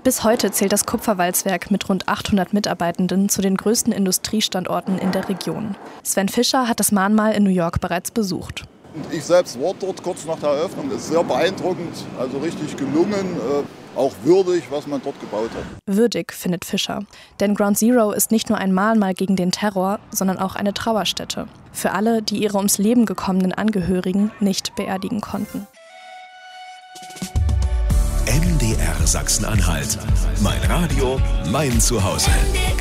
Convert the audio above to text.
Bis heute zählt das Kupferwalzwerk mit rund 800 Mitarbeitenden zu den größten Industriestandorten in der Region. Sven Fischer hat das Mahnmal in New York bereits besucht. Ich selbst war dort kurz nach der Eröffnung. Das ist sehr beeindruckend, also richtig gelungen, auch würdig, was man dort gebaut hat. Würdig, findet Fischer. Denn Ground Zero ist nicht nur ein Mahnmal gegen den Terror, sondern auch eine Trauerstätte. Für alle, die ihre ums Leben gekommenen Angehörigen nicht beerdigen konnten. MDR Sachsen-Anhalt. Mein Radio, mein Zuhause.